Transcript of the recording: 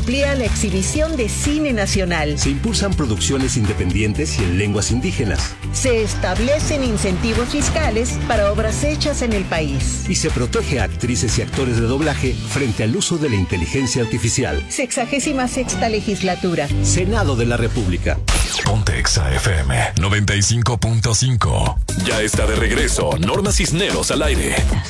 amplía la exhibición de cine nacional. Se impulsan producciones independientes y en lenguas indígenas. Se establecen incentivos fiscales para obras hechas en el país. Y se protege a actrices y actores de doblaje frente al uso de la inteligencia artificial. 66ª legislatura. Senado de la República. Ponte Exa FM 95.5. Ya está de regreso Norma Cisneros al aire.